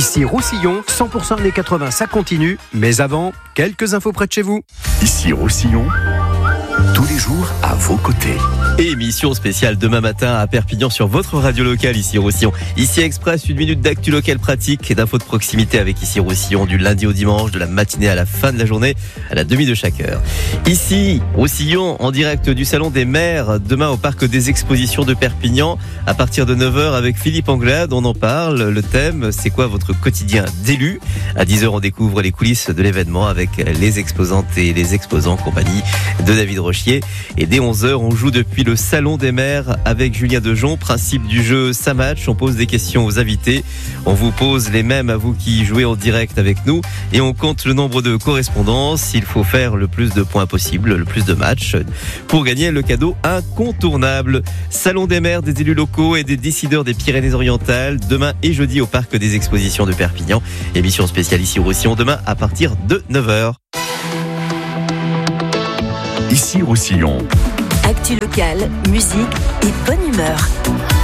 Ici Roussillon, 100% années 80, ça continue. Mais avant, quelques infos près de chez vous. Ici Roussillon, tous les jours à vos côtés. Et émission spéciale demain matin à Perpignan sur votre radio locale ici Roussillon. Ici Express, 1 minute d'actu locale pratique et d'infos de proximité avec ici Roussillon du lundi au dimanche, de la matinée à la fin de la journée, à la demi de chaque heure. Ici Roussillon, en direct du Salon des maires, demain au Parc des Expositions de Perpignan, à partir de 9h avec Philippe Anglade, on en parle. Le thème, c'est quoi votre quotidien d'élu? À 10h, on découvre les coulisses de l'événement avec les exposantes et les exposants en compagnie de David Rochier. Et dès 11h, on joue depuis le Salon des maires avec Julien Dejon. Principe du jeu, ça match. On pose des questions aux invités. On vous pose les mêmes à vous qui jouez en direct avec nous. Et on compte le nombre de correspondances. Il faut faire le plus de points possible, le plus de matchs pour gagner le cadeau incontournable. Salon des maires, des élus locaux et des décideurs des Pyrénées-Orientales. Demain et jeudi au Parc des Expositions de Perpignan. Émission spéciale ici au Roussillon demain à partir de 9h. Ici Roussillon. Actu locale, musique et bonne humeur.